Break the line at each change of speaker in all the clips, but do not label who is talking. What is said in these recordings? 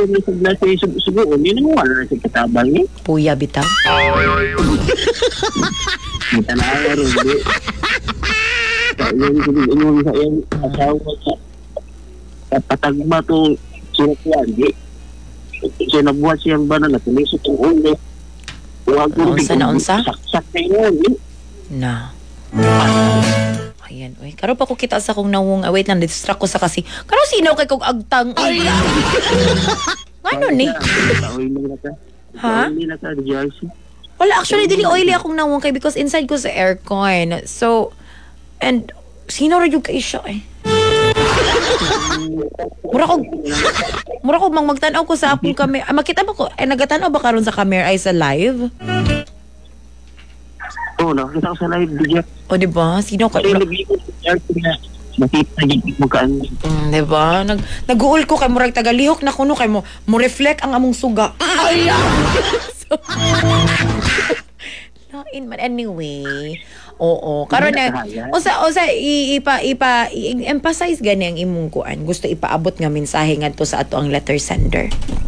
ito na sa blasa yung subuon, yun ang wala na sa katabang niya.
Puya bitaw.
May tanawa rin, di. Yung sa iyong asawa sa patagma itong sinakuan, di. Sinabuhat siyang banana, tulisot yung ulo.
Unsa?
Saksak na yun, di.
Na. Ayan, oy. Karon pa ko kita sa kong nawong, wait lang, distract ko sa kasi. Karon sino kay kong agtang? Ano ni? Ha?
Oily na ka, DJRC.
Wala, actually, dili oily akong nawong kay because inside ko sa aircon. So, and, sino rin yung kaisya eh? Mura ko magtanaw ko sa apong camera. Makita ba ko, nagatanaw ba karon sa camera ay sa live?
Oo, nakakita ko sa live, DJ.
O, diba? Sino ka?
Kasi nag-iikot ko sa DJRC na makita nagiging mo kaan.
Diba? Nag-uul ko kay murag tagalihok na kuno kay mo reflect ang among suga. Ay! So, lain man. Anyway. Oo. Karon na, usa, i-emphasize gani ang imong kuan. Gusto ipaabot nga mensahe ngadto sa ato ang letter sender.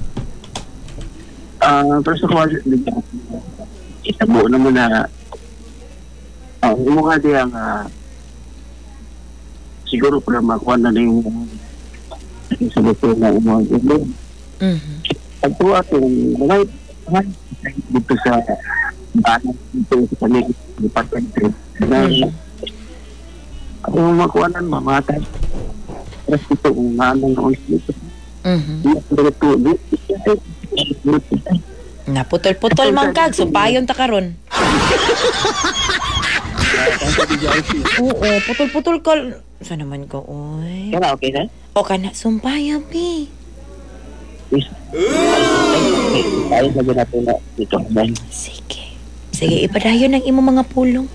First of all, itabo naman na mga diyang siguro para makuha na yung sagot na umang ilo. Pagto atong mga dito sa banan dito sa panig department na ang makuhanan mamatay tapos ito kung anong oras dito
Naputol-putol man kag sumpayon ta karon. Oo, putol-putol ka. Sa naman ko, oy.
kaya okay na?
O ka na, sumpayan, pi.
Tayo na natin na dito.
Sige. Sige, ipadayon ng imo mga pulong.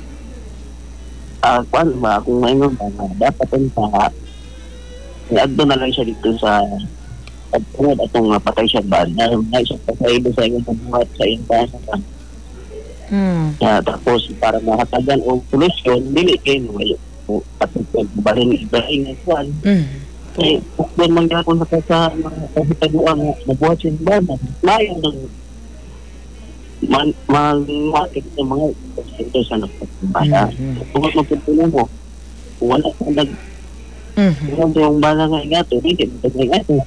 Kung ba, kung ngayon dapat pa iagdo na lang siya dito sa pagtungod atong patay siya ba na isang patay sa iyong pagbuhat sa iyong basa. Tapos para makatagan o solusyon, dili kayo patungkol balhin ibrahim ng kuwan. Eh, kung mangyapon sa mga kahitaguan nabuhat siya ba na layo ng mag-market ng mga ito sa nagpapabaya. Kung magpapulong mo, wala ka kung yung bala nga igato, hindi mo igato.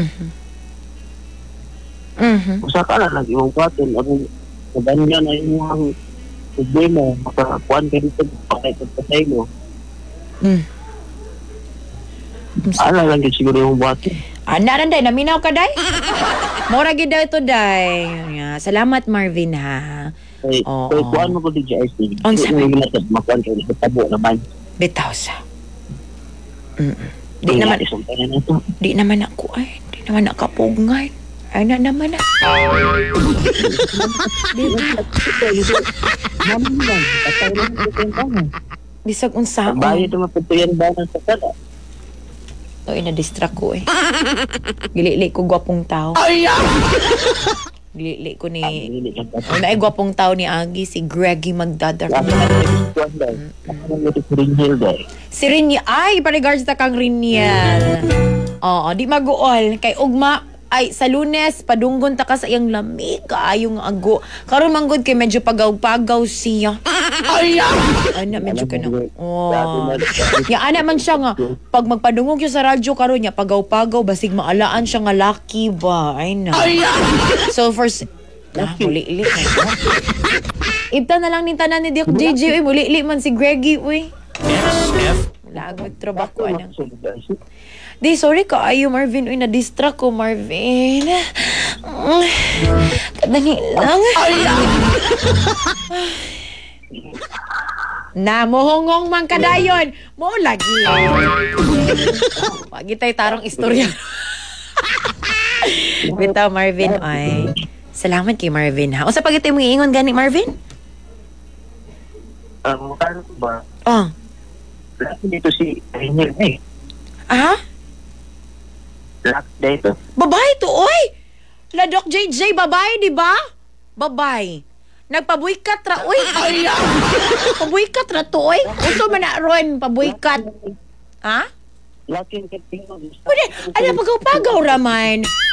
Usa ka lang yung kwaton, ang nabanya na yung mga problema, makakuan ka dito, pakay mo. Ala lang yun siguro yung buhatin.
Naranday, naminaw ka, day? Mora gid daw ito, day. Salamat, Marvin, ha?
Oo. Kuan mo ko di JST.
Ang sabi?
Makuan ka dito, tabo naman.
Bitaw sa. Di naman ako ay. Di naman nakapugngay. Ay na naman na. Bisag unsa.
Bayad naman po yan ba ng sakala?
O ina-distract ko eh. Gilili ko gwapong tao. Gilili ko ni... Una ay gwapong tao ni Agi, si Greggy Magdadar. Si Rinyal. Ay, pa-regards na kang Rinyal. Oo, di maguol. Kay Ugma, ay sa Lunes, padunggon ta ka sa iyang lamig. Kaayong ago. Karon manggod kay medyo pagaw-pagaw siya. Ana, medyo ka na. Ya, ana man siya nga. Pag magpadungog siya sa radyo karon niya, pagaw-pagaw, basig maalaan siya nga lucky ba. Ay na. So first, muli-ili na. Ibta na lang ni tanan ni Doc JJ. Muli-ili man si Greggy. Uy. Lagod trabaho. Di, sorry ka. Ayo, Marvin. Uy, na-distract ko, Marvin. Kadali lang. Na, mohongong man kadayon. Mo lagi. Pagi tayo tarong istorya. Bitaw, Marvin. Ay, salamat kay Marvin, ha? O sa pagitay mo iingon gani, Marvin?
Kano ba? Laki dito si Rainier eh. Laki dito.
Babae to, oy! La Doc JJ, babae, di ba? Babae. Nagpabuykat ra, oy. Pabuykat ra to, oy. Uso man na ron, pabuykat. Ha?
Laki ang katingin.
Pwede, ano, pagaw-pagaw raman.